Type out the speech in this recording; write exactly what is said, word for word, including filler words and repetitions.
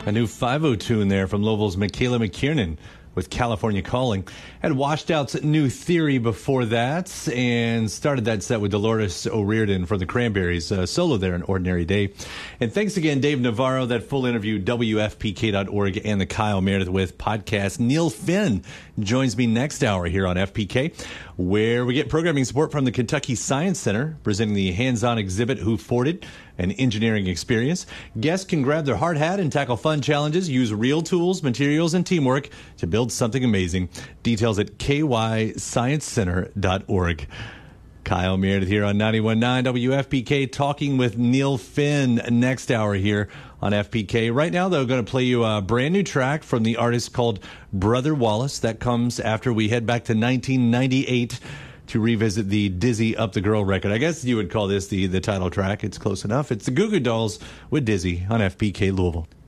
A new five oh tune there from Louisville's Michaela McKiernan with California Calling. Had Washed Out's New Theory before that, and started that set with Dolores O'Riordan from the Cranberries, uh, solo there, An Ordinary Day. And thanks again, Dave Navarro. That full interview, W F P K dot org and the Kyle Meredith with podcast. Neil Finn joins me next hour here on F P K, where we get programming support from the Kentucky Science Center, presenting the hands-on exhibit Who Forded, an engineering experience. Guests can grab their hard hat and tackle fun challenges, use real tools, materials, and teamwork to build something amazing. Details at K Y science center dot org. Kyle Meredith here on ninety-one point nine W F P K, talking with Neil Finn next hour here on F P K. Right now, though, going to play you a brand new track from the artist called Brother Wallace. That comes after we head back to nineteen ninety-eight to revisit the Dizzy Up the Girl record. I guess you would call this the, the title track. It's close enough. It's the Goo Goo Dolls with Dizzy on F P K Louisville.